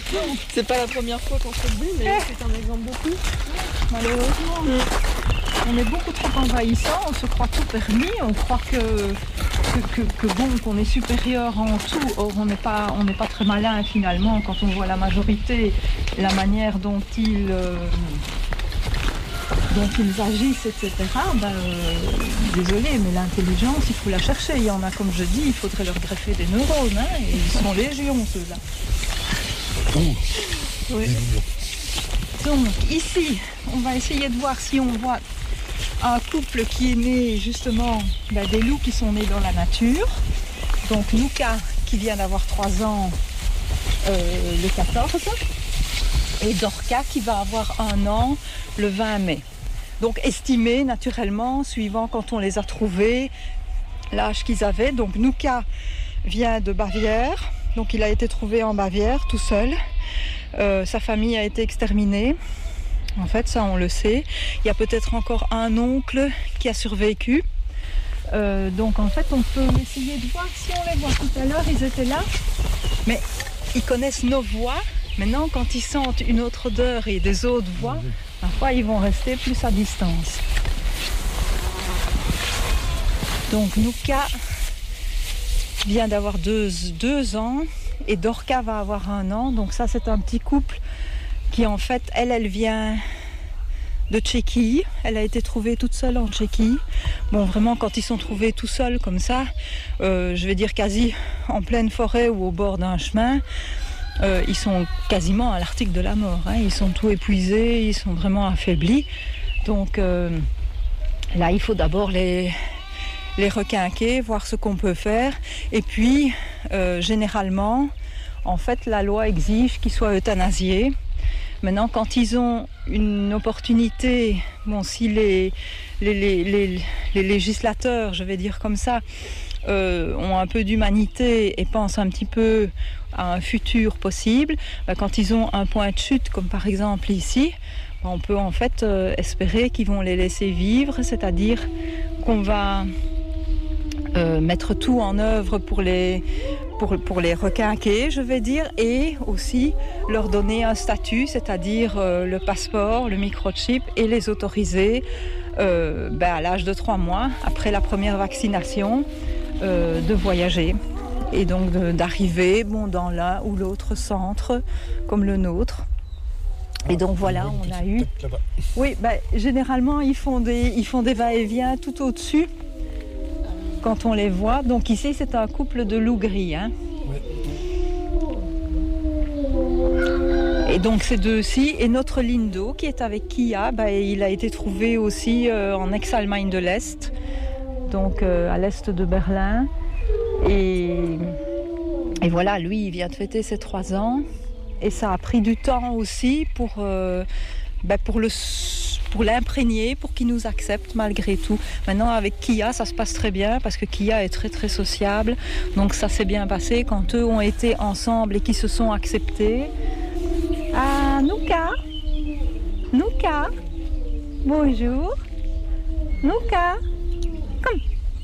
C'est pas la première fois qu'on se le dit, mais c'est un exemple de plus. Malheureusement, on est beaucoup trop envahissant, on se croit tout permis, on croit qu'on est supérieur en tout. Or, on n'est pas très malin finalement quand on voit la majorité, la manière dont ils agissent, etc. Désolé, mais l'intelligence, il faut la chercher. Il y en a, comme je dis, il faudrait leur greffer des neurones, hein, et ils sont légion, ceux-là. Oui. Donc, ici, on va essayer de voir si on voit un couple qui est né, justement, des loups qui sont nés dans la nature. Donc, Luca, qui vient d'avoir 3 ans le 14, et Dorca, qui va avoir 1 an le 20 mai. Donc estimé naturellement, suivant quand on les a trouvés, l'âge qu'ils avaient. Donc Luca vient de Bavière, donc il a été trouvé en Bavière tout seul. Sa famille a été exterminée, en fait ça on le sait. Il y a peut-être encore un oncle qui a survécu. Donc en fait on peut essayer de voir si on les voit tout à l'heure, ils étaient là. Mais ils connaissent nos voix. Maintenant quand ils sentent une autre odeur et des autres voix, parfois, ils vont rester plus à distance. Donc, Luca vient d'avoir 2 ans et Dorca va avoir 1 an. Donc, ça, c'est un petit couple qui, en fait, elle vient de Tchéquie. Elle a été trouvée toute seule en Tchéquie. Bon, vraiment, quand ils sont trouvés tout seuls comme ça, je vais dire quasi en pleine forêt ou au bord d'un chemin, ils sont quasiment à l'article de la mort, hein. Ils sont tout épuisés, ils sont vraiment affaiblis. Donc là, il faut d'abord les requinquer, voir ce qu'on peut faire. Et puis, généralement, en fait, la loi exige qu'ils soient euthanasiés. Maintenant, quand ils ont une opportunité, bon, si les législateurs, je vais dire comme ça, ont un peu d'humanité et pensent un petit peu à un futur possible, quand ils ont un point de chute, comme par exemple ici, on peut en fait espérer qu'ils vont les laisser vivre, c'est-à-dire qu'on va mettre tout en œuvre pour les requinquer, je vais dire, et aussi leur donner un statut, c'est-à-dire le passeport, le microchip, et les autoriser à l'âge de 3 mois, après la première vaccination, de voyager. Et donc d'arriver dans l'un ou l'autre centre, comme le nôtre. Et donc voilà, on a eu... Oui, généralement, ils font des va-et-vient tout au-dessus, quand on les voit. Donc ici, c'est un couple de loups gris. Hein. Ouais. Et donc ces deux-ci, et notre Lindo, qui est avec Kia, il a été trouvé aussi en ex-Allemagne de l'Est, donc à l'est de Berlin. Et voilà, lui, il vient de fêter ses 3 ans. Et ça a pris du temps aussi pour l'imprégner, pour qu'il nous accepte malgré tout. Maintenant, avec Kia, ça se passe très bien parce que Kia est très très sociable. Donc ça s'est bien passé quand eux ont été ensemble et qu'ils se sont acceptés. Ah, Luca, bonjour. Luca, come.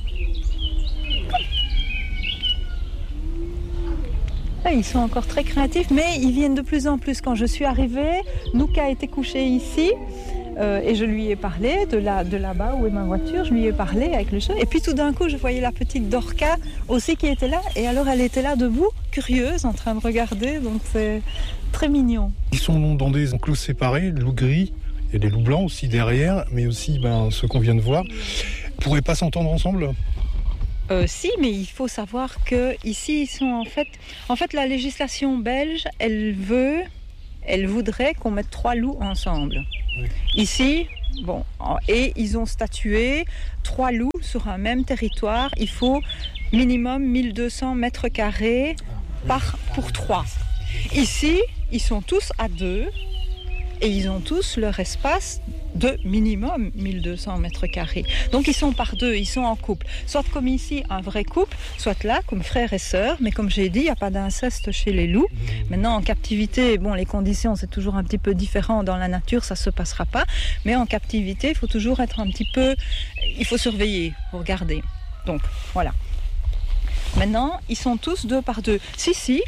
Ils sont encore très craintifs, mais ils viennent de plus en plus. Quand je suis arrivée, Luca était couché ici et je lui ai parlé de là-bas où est ma voiture. Je lui ai parlé avec le chat. Et puis tout d'un coup, je voyais la petite Dorca aussi qui était là. Et alors, elle était là debout, curieuse, en train de regarder. Donc c'est très mignon. Ils sont dans des enclos séparés, loups gris. Il y a des loups blancs aussi derrière, mais aussi ceux qu'on vient de voir. Ils ne pourraient pas s'entendre ensemble ? Si, mais il faut savoir que ici ils sont en fait la législation belge, elle voudrait qu'on mette 3 loups ensemble. Oui. Ici, et ils ont statué 3 loups sur un même territoire, il faut minimum 1200 mètres carrés pour 3. Ici, ils sont tous à 2 et ils ont tous leur espace de minimum 1200 mètres carrés. Donc ils sont par 2, ils sont en couple. Soit comme ici, un vrai couple, soit là, comme frères et sœurs. Mais comme j'ai dit, il n'y a pas d'inceste chez les loups. Maintenant, en captivité, les conditions, c'est toujours un petit peu différent. Dans la nature, ça ne se passera pas. Mais en captivité, il faut toujours être un petit peu... Il faut surveiller, faut regarder. Donc, voilà. Maintenant, ils sont tous 2 par 2. Si,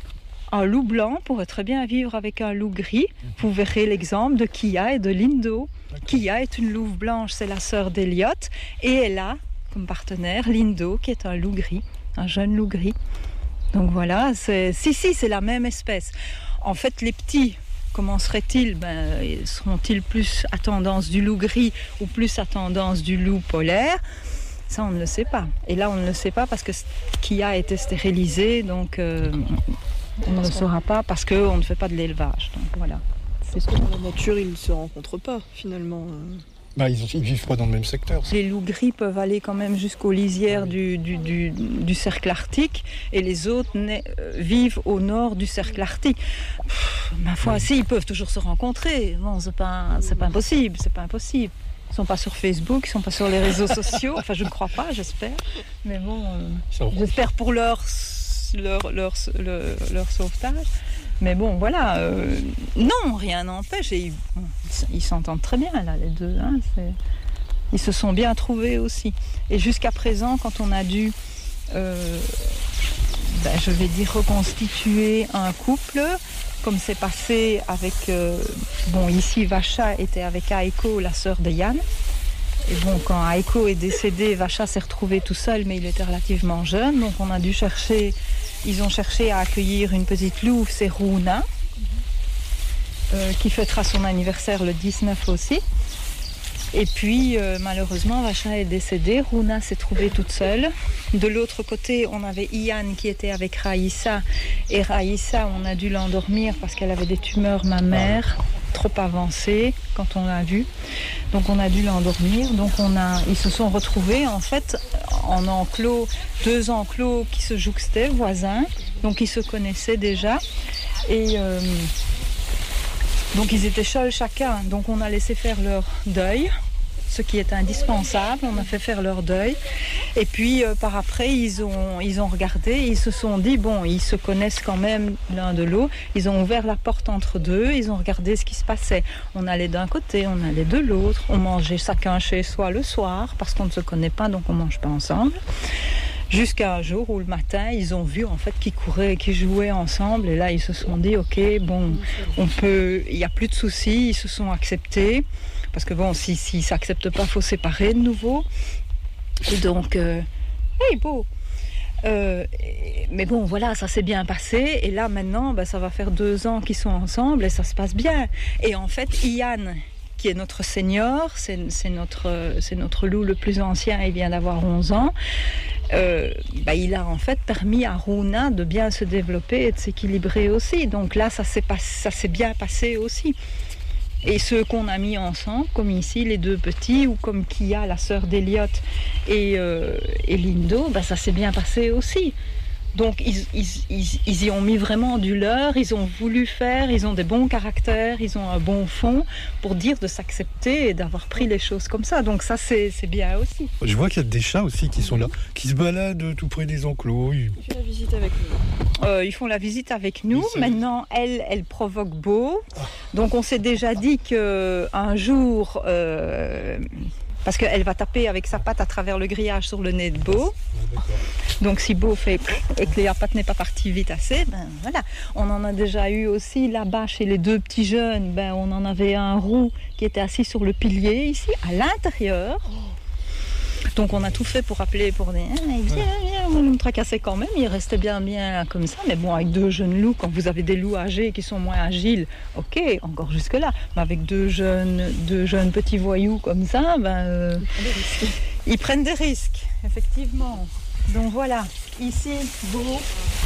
Un loup blanc pourrait très bien vivre avec un loup gris. Vous verrez l'exemple de Kia et de Lindo. Kia est une louve blanche, c'est la sœur d'Eliot. Et elle a comme partenaire Lindo, qui est un loup gris, un jeune loup gris. Donc voilà, c'est la même espèce. En fait, les petits, comment seraient-ils ? Seront-ils plus à tendance du loup gris ou plus à tendance du loup polaire ? Ça, on ne le sait pas. Et là, on ne le sait pas parce que Kia a été stérilisé, donc on ne le saura pas parce qu'on ne fait pas de l'élevage. Donc voilà. Parce que dans la nature, ils ne se rencontrent pas, finalement. Ils vivent pas dans le même secteur. Les loups gris peuvent aller quand même jusqu'aux lisières du cercle arctique et les autres vivent au nord du cercle arctique. Ma foi, si, ils peuvent toujours se rencontrer. Bon, c'est pas impossible, c'est pas impossible. Ils sont pas sur Facebook, ils sont pas sur les réseaux sociaux. Enfin, je ne crois pas, j'espère. Mais bon, j'espère pour leur sauvetage. Mais bon, voilà. Non, rien n'empêche. Ils s'entendent très bien, là, les deux. Hein, ils se sont bien trouvés aussi. Et jusqu'à présent, quand on a dû, je vais dire, reconstituer un couple, comme c'est passé avec... ici, Vacha était avec Aiko, la sœur de Yann. Et bon, quand Aiko est décédé, Vacha s'est retrouvé tout seul, mais il était relativement jeune. Donc on a dû chercher... Ils ont cherché à accueillir une petite louve, c'est Runa, qui fêtera son anniversaire le 19 aussi. Et puis, malheureusement, Vacha est décédée. Runa s'est trouvée toute seule. De l'autre côté, on avait Ian qui était avec Raïssa. Et Raïssa, on a dû l'endormir parce qu'elle avait des tumeurs mammaires trop avancées quand on l'a vue. Donc, on a dû l'endormir. Donc, ils se sont retrouvés, en fait, en enclos, 2 enclos qui se jouxtaient, voisins. Donc, ils se connaissaient déjà. Et... donc ils étaient seuls chacun, donc on a laissé faire leur deuil, ce qui est indispensable, on a fait faire leur deuil. Et puis par après ils ont regardé, ils se sont dit, bon, ils se connaissent quand même l'un de l'autre, ils ont ouvert la porte entre deux, ils ont regardé ce qui se passait. On allait d'un côté, on allait de l'autre, on mangeait chacun chez soi le soir, parce qu'on ne se connaît pas, donc on ne mange pas ensemble. Jusqu'à un jour où le matin, ils ont vu en fait qu'ils couraient, qu'ils jouaient ensemble. Et là, ils se sont dit, ok, bon, il n'y a plus de soucis. Ils se sont acceptés. Parce que bon, s'ils ne s'acceptent pas, il faut séparer de nouveau. Et donc, hey, beau. Mais bon, voilà, ça s'est bien passé. Et là, maintenant, ça va faire 2 ans qu'ils sont ensemble et ça se passe bien. Et en fait, Ian, qui est notre senior, c'est notre loup le plus ancien, il vient d'avoir 11 ans. Il a en fait permis à Runa de bien se développer et de s'équilibrer aussi. Donc là, ça s'est bien passé aussi. Et ceux qu'on a mis ensemble, comme ici les 2 petits, ou comme Kia, la sœur d'Eliot, et Lindo, ça s'est bien passé aussi. Donc ils y ont mis vraiment du leur, ils ont voulu faire, ils ont des bons caractères, ils ont un bon fond pour dire de s'accepter et d'avoir pris les choses comme ça. Donc ça c'est bien aussi. Je vois qu'il y a des chats aussi qui sont là, qui se baladent tout près des enclos. Ils font la visite avec nous. Ils font la visite avec nous. Maintenant, elle provoque Beau. Donc on s'est déjà dit qu'un jour... parce qu'elle va taper avec sa patte à travers le grillage sur le nez de Beau. Donc si Beau fait et que la patte n'est pas partie vite assez, voilà. On en a déjà eu aussi là-bas chez les 2 petits jeunes. On en avait un roux qui était assis sur le pilier ici, à l'intérieur. Donc on a tout fait pour appeler, pour dire viens, on me tracassait quand même, il restait bien comme ça. Mais bon, avec 2 jeunes loups, quand vous avez des loups âgés qui sont moins agiles, ok, encore jusque-là. Mais avec 2 jeunes petits voyous comme ça, ils prennent des risques, effectivement. Donc voilà, ici, Beau.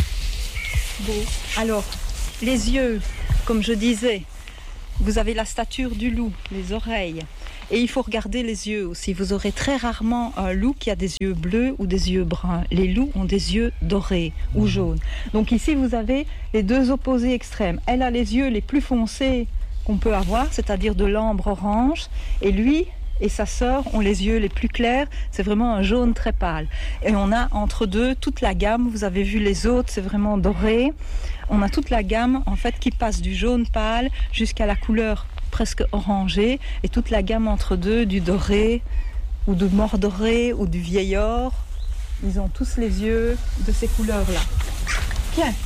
Alors, les yeux, comme je disais, vous avez la stature du loup, les oreilles. Et il faut regarder les yeux aussi. Vous aurez très rarement un loup qui a des yeux bleus ou des yeux bruns. Les loups ont des yeux dorés ou jaunes. Donc ici, vous avez les 2 opposés extrêmes. Elle a les yeux les plus foncés qu'on peut avoir, c'est-à-dire de l'ambre orange. Et lui et sa sœur ont les yeux les plus clairs. C'est vraiment un jaune très pâle. Et on a entre 2 toute la gamme. Vous avez vu les autres, c'est vraiment doré. On a toute la gamme en fait qui passe du jaune pâle jusqu'à la couleur presque orangé, et toute la gamme entre 2, du doré ou du mordoré ou du vieil or. Ils ont tous les yeux de ces couleurs-là. Tiens,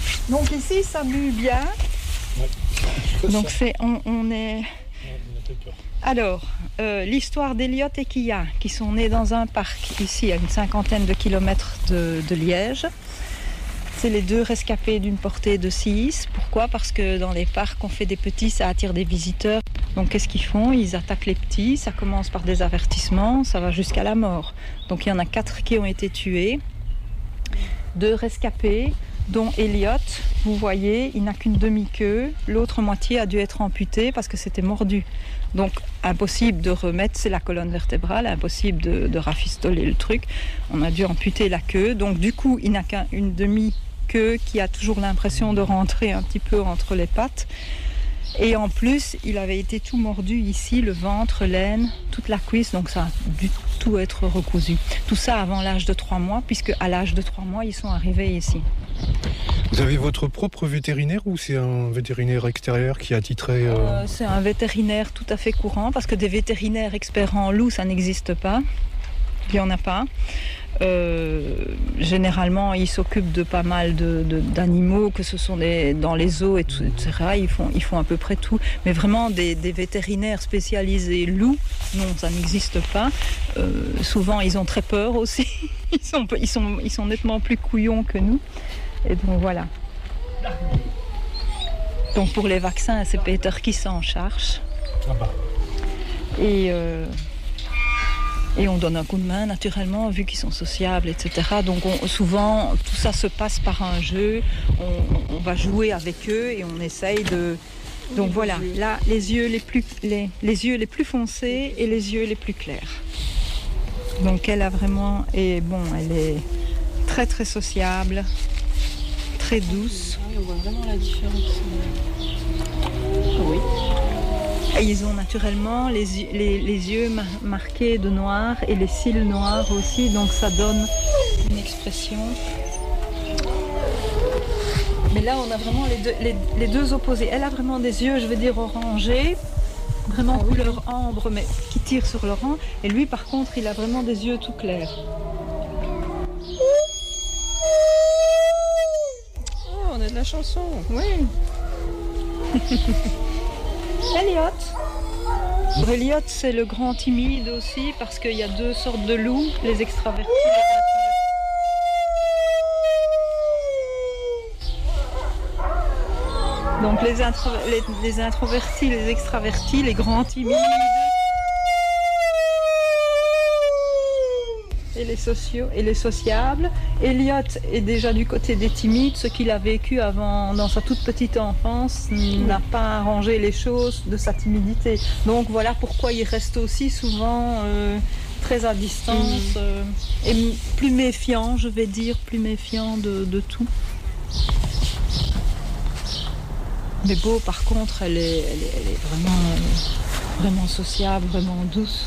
Donc ici, ça mue bien. Ouais. Donc on est... Alors, l'histoire d'Eliott et Kia, qui sont nés dans un parc ici, à une 50aine de kilomètres de Liège. C'est les deux rescapés d'une portée de 6. Pourquoi ? Parce que dans les parcs, on fait des petits, ça attire des visiteurs. Donc qu'est-ce qu'ils font ? Ils attaquent les petits, ça commence par des avertissements, ça va jusqu'à la mort. Donc il y en a 4 qui ont été tués, 2 rescapés, dont Eliott, vous voyez, il n'a qu'une demi-queue, l'autre moitié a dû être amputée parce que c'était mordu. Donc impossible de remettre, c'est la colonne vertébrale, impossible de rafistoler le truc. On a dû amputer la queue, donc du coup il n'a qu'une demi-queue qui a toujours l'impression de rentrer un petit peu entre les pattes. Et en plus, il avait été tout mordu ici, le ventre, l'aine, toute la cuisse, donc ça a dû tout être recousu. Tout ça avant l'âge de 3 mois, puisque à l'âge de 3 mois, ils sont arrivés ici. Vous avez votre propre vétérinaire ou c'est un vétérinaire extérieur qui a attitré C'est un vétérinaire tout à fait courant, parce que des vétérinaires experts en loup, ça n'existe pas. Il n'y en a pas. Généralement, ils s'occupent de pas mal d'animaux, que ce sont dans les zoos, etc. Ils font à peu près tout. Mais vraiment, des vétérinaires spécialisés loups, non, ça n'existe pas. Souvent, ils ont très peur aussi. Ils sont nettement plus couillons que nous. Et donc, voilà. Donc, pour les vaccins, c'est Peter qui s'en charge. Et on donne un coup de main naturellement, vu qu'ils sont sociables, etc. Donc souvent, tout ça se passe par un jeu. On va jouer avec eux et on essaye de... Donc voilà, là, les yeux les plus foncés et les yeux les plus clairs. Donc elle a vraiment... Et bon, elle est très très sociable, très douce. On voit vraiment la différence. Oui. Et ils ont naturellement les yeux marqués de noir et les cils noirs aussi, donc ça donne une expression. Mais là, on a vraiment les deux opposés. Elle a vraiment des yeux, je veux dire, orangés, vraiment couleur ambre, mais qui tirent sur l'orange. Et lui, par contre, il a vraiment des yeux tout clairs. Oh, on a de la chanson. Oui. Eliott. Eliott, c'est le grand timide aussi, parce qu'il y a 2 sortes de loups, les extravertis et les introvertis. Donc les introvertis, les extravertis, les grands timides et les sociaux et les sociables. Eliott est déjà du côté des timides, ce qu'il a vécu avant dans sa toute petite enfance n'a pas arrangé les choses de sa timidité. Donc voilà pourquoi il reste aussi souvent très à distance et plus méfiant, je vais dire, plus méfiant de tout. Mais Beau, par contre, elle est vraiment sociable, vraiment douce.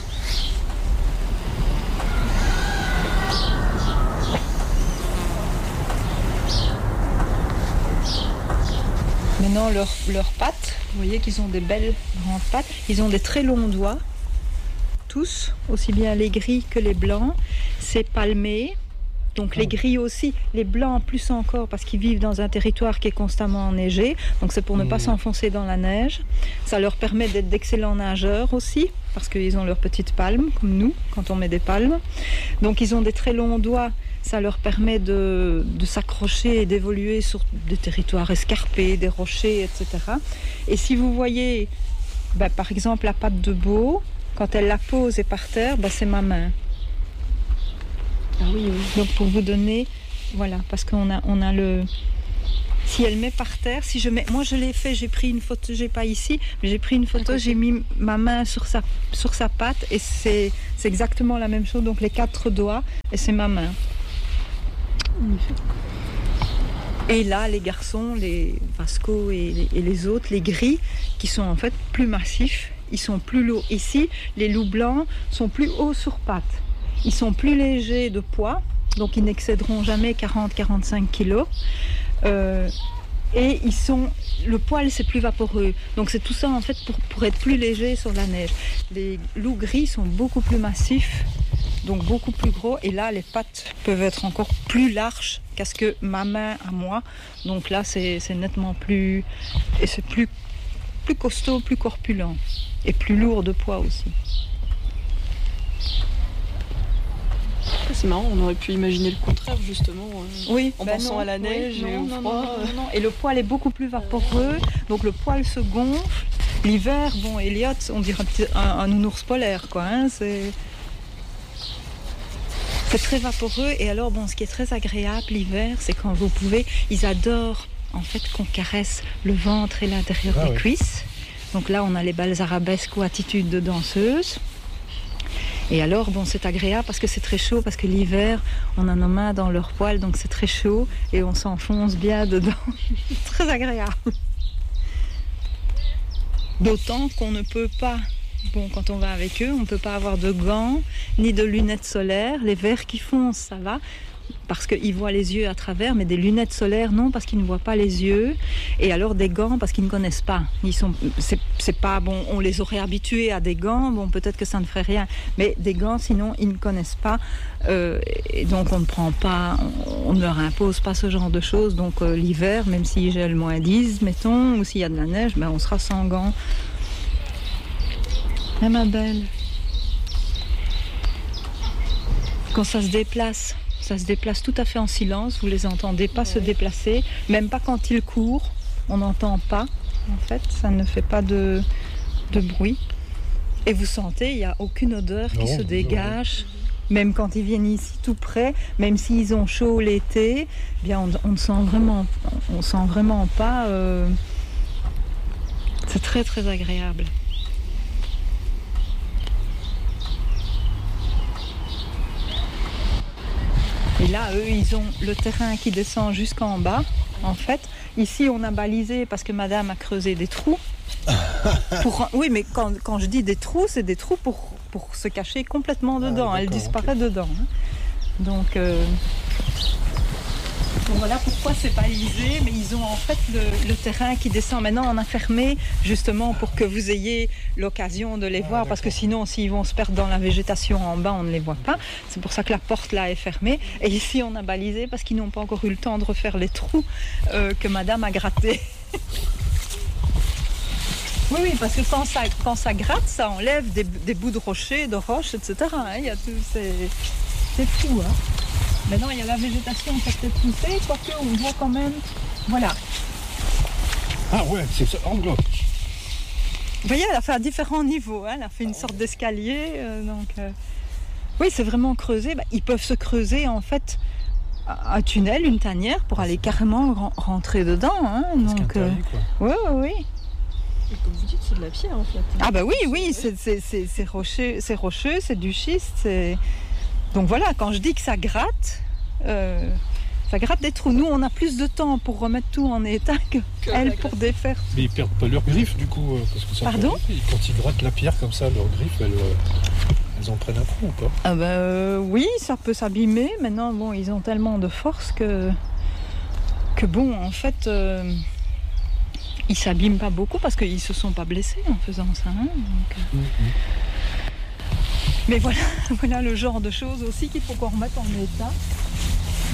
Maintenant, leurs pattes, vous voyez qu'ils ont des belles grandes pattes. Ils ont des très longs doigts, tous, aussi bien les gris que les blancs. C'est palmé. Donc les gris aussi, les blancs plus encore parce qu'ils vivent dans un territoire qui est constamment enneigé. Donc c'est pour ne pas s'enfoncer dans la neige. Ça leur permet d'être d'excellents nageurs aussi parce qu'ils ont leurs petites palmes comme nous quand on met des palmes. Donc ils ont des très longs doigts. Ça leur permet de s'accrocher et d'évoluer sur des territoires escarpés, des rochers, etc. Et si vous voyez, par exemple, la patte de Beau, quand elle la pose et par terre, c'est ma main. Ah oui. Donc pour vous donner, voilà, parce qu'on a le... Si elle met par terre, si je mets... Moi je l'ai fait, j'ai pris une photo, j'ai pas ici, mais j'ai pris une photo, j'ai mis ma main sur sa patte et c'est exactement la même chose, donc les 4 doigts et c'est ma main. Et là, les garçons, les Vasco et les autres, les gris, qui sont en fait plus massifs, ils sont plus lourds. Ici, les loups blancs sont plus hauts sur pattes. Ils sont plus légers de poids, donc ils n'excéderont jamais 40-45 kilos. Et le poil, c'est plus vaporeux. Donc c'est tout ça en fait pour être plus léger sur la neige. Les loups gris sont beaucoup plus massifs, donc beaucoup plus gros. Et là, les pattes peuvent être encore plus larges qu'à ce que ma main à moi. Donc là, c'est nettement plus... Et c'est plus costaud, plus corpulent. Et plus lourd de poids aussi. C'est marrant, on aurait pu imaginer le contraire justement. Oui, en pensant non, à la neige oui, et au froid. non. Et le poil est beaucoup plus vaporeux, donc le poil se gonfle. L'hiver, bon, Elliot, on dirait un nounours polaire, quoi. Hein, c'est très vaporeux. Et alors, bon, ce qui est très agréable l'hiver, c'est quand vous pouvez... Ils adorent, en fait, qu'on caresse le ventre et l'intérieur des cuisses. Donc là, on a les belles arabesques ou attitudes de danseuse. Et alors, bon, c'est agréable parce que c'est très chaud, parce que l'hiver, on a nos mains dans leur poil, donc c'est très chaud et on s'enfonce bien dedans. Très agréable. D'autant qu'on ne peut pas, bon, quand on va avec eux, on ne peut pas avoir de gants ni de lunettes solaires. Les verres qui foncent, ça va, parce qu'ils voient les yeux à travers, mais des lunettes solaires, non, parce qu'ils ne voient pas les yeux. Et alors des gants, parce qu'ils ne connaissent pas. C'est pas bon, on les aurait habitués à des gants, bon, peut-être que ça ne ferait rien. Mais des gants, sinon, ils ne connaissent pas. Et donc on ne prend pas, on ne leur impose pas ce genre de choses. Donc l'hiver, même s'il gèle -10, mettons, ou s'il y a de la neige, ben, on sera sans gants. Ah, ma belle. Quand ça se déplace tout à fait en silence, vous les entendez pas se déplacer, même pas quand ils courent, on n'entend pas, en fait, ça ne fait pas de bruit. Et vous sentez, il n'y a aucune odeur qui se dégage, même quand ils viennent ici tout près, même s'ils ont chaud l'été, eh bien on sent vraiment pas, c'est très très agréable. Et là, eux, ils ont le terrain qui descend jusqu'en bas, en fait. Ici, on a balisé parce que madame a creusé des trous. Oui, mais quand je dis des trous, c'est des trous pour se cacher complètement dedans. Elle disparaît dedans. Hein. Donc voilà pourquoi c'est balisé, mais ils ont en fait le terrain qui descend. Maintenant, on a fermé justement pour que vous ayez l'occasion de les voir, parce que sinon, s'ils vont se perdre dans la végétation en bas, on ne les voit pas. C'est pour ça que la porte là est fermée. Et ici, on a balisé parce qu'ils n'ont pas encore eu le temps de refaire les trous que madame a grattés. Oui, parce que quand ça gratte, ça enlève des bouts de rochers, de roches, etc. Hein. Il y a tout, c'est fou, hein. Maintenant, il y a la végétation qui a peut-être poussé, quoique on voit quand même... Voilà. Ah ouais, c'est ça, en bloc. Vous voyez, elle a fait à différents niveaux. Hein. Elle a fait une sorte d'escalier. Oui, c'est vraiment creusé. Ils peuvent se creuser, en fait, un tunnel, une tanière, pour aller carrément rentrer dedans. Hein. Donc, oui. Et comme vous dites, c'est de la pierre, en fait. Ah bah oui, c'est rocheux, c'est du schiste, Donc voilà, quand je dis que ça gratte des trous. Nous, on a plus de temps pour remettre tout en état que elles pour défaire. Mais ils perdent pas leurs griffes, du coup, parce que ça. Pardon ? Quand ils grattent la pierre comme ça, leurs griffes, elles en prennent un coup ou pas ? Ah bah oui, ça peut s'abîmer. Maintenant, bon, ils ont tellement de force que bon, en fait, ils s'abîment pas beaucoup parce qu'ils se sont pas blessés en faisant ça. Hein, donc, Mais voilà le genre de choses aussi qu'il faut qu'on remette en état.